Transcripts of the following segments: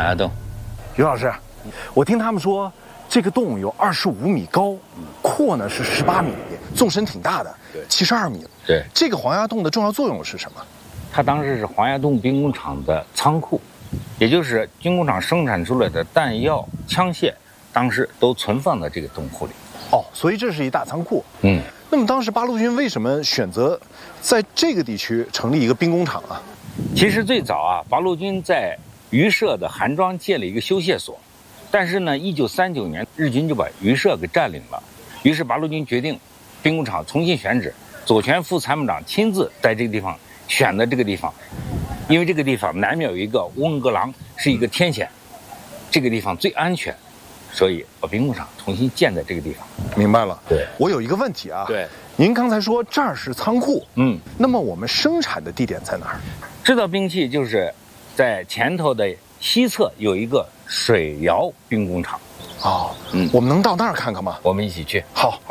崖洞。 于老师，我听他们说，这个洞有25米高，阔呢是18米，纵深挺大的，72米。 对， 这个黄崖洞的重要作用是什么？ 它当时是黄崖洞兵工厂的仓库，也就是军工厂生产出来的弹药、枪械，当时都存放在这个洞库里。 哦，所以这是一大仓库。那么当时八路军为什么选择在这个地区成立一个兵工厂啊？ 其实最早啊，八路军在榆社的韩庄建了一个修械所，但是呢，1939年日军就把榆社给占领了，于是八路军决定兵工厂重新选址，左权副参谋长亲自在这个地方选的这个地方，因为这个地方南面有一个翁格廊，是一个天险，这个地方最安全，所以把兵工厂重新建在这个地方。 明白了。 对， 我有一个问题啊。 对， 您刚才说这儿是仓库， 那么我们生产的地点在哪儿？ 制造兵器就是在前头的西侧有一个水窑兵工厂。 哦，我们能到那儿看看吗？ 我们一起去。 好。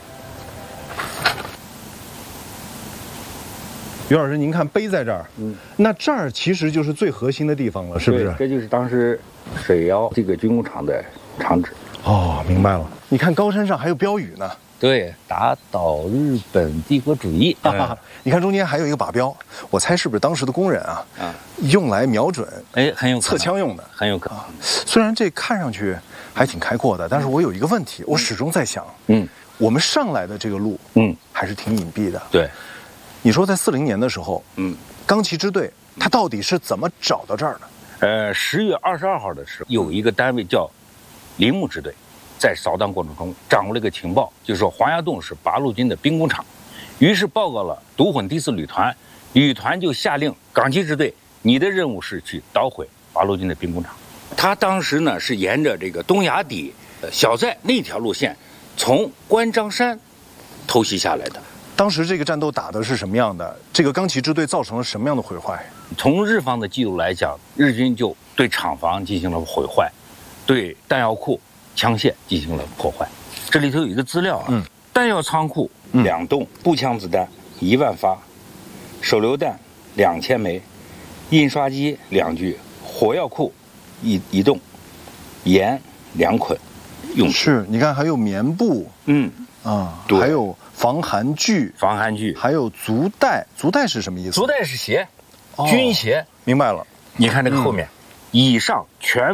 于老师，您看碑在这儿，那这儿其实就是最核心的地方了，是不是？ 这就是当时水窑这个军工厂的厂址。 哦，明白了。你看高山上还有标语呢。 对，打倒日本帝国主义。 你看中间还有一个靶标，我猜是不是当时的工人啊？用来瞄准， 很有可能测枪用的， 很有可能。 虽然这看上去还挺开阔的，但是我有一个问题，我始终在想，我们上来的这个路，还是挺隐蔽的。 对， 你说在40年的时候，钢旗支队它到底是怎么找到这儿的 ？10月22号的时候，有一个单位叫林木支队。在扫荡过程中掌握了一个情报，就是说黄崖洞是八路军的兵工厂，于是报告了独混第4旅团，旅团就下令港旗支队，你的任务是去捣毁八路军的兵工厂。他当时呢是沿着这个东崖底小寨那条路线，从关张山偷袭下来的。 当时这个战斗打的是什么样的？这个钢旗支队造成了什么样的毁坏？ 从日方的记录来讲，日军就对厂房进行了毁坏，对弹药库、枪械进行了破坏。这里头有一个资料啊，弹药仓库2栋，步枪子弹1万发，手榴弹2000枚，印刷机2具，火药库一栋，盐2捆，用是你看还有棉布，还有防寒具，还有足带，足带是什么意思？ 足带是鞋，军鞋。 明白了。 你看这个后面，以上全